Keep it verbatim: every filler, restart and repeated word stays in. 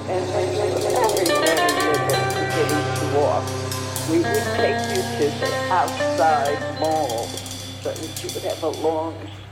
And when you every morning you're getting to walk, we would take you to the outside mall so that you would have a long